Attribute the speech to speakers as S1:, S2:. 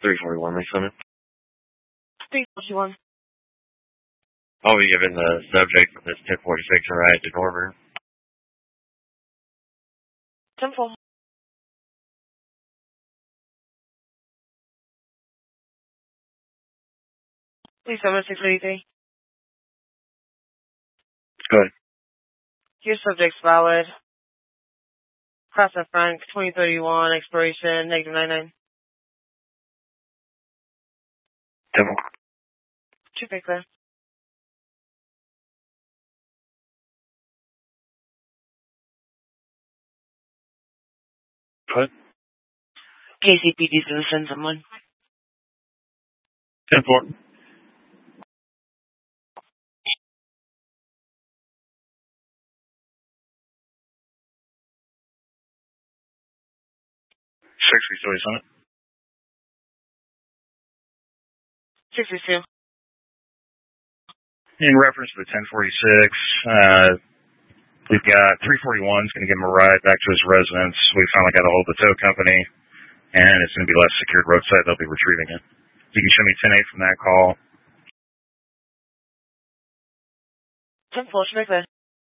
S1: 341, my son.
S2: 341.
S1: I'll be giving the subject from this 1046 a ride to Norbert.
S2: 10-4. Please, 683.
S1: Go ahead.
S2: Your subject's valid. Cross and Frank, 2031, expiration, -99.
S1: 10-4.
S2: 2 clear.
S1: Go ahead.
S2: KCPD's gonna send someone.
S1: 10-4. Still on it?
S2: 62.
S1: In reference to the 1046, we've got 341 is going to give him a ride back to his residence. We finally got a hold of the tow company, and it's going to be left secured roadside. They'll be retrieving it. You can show me 10-8 from that call.
S2: 10-4, should I clear?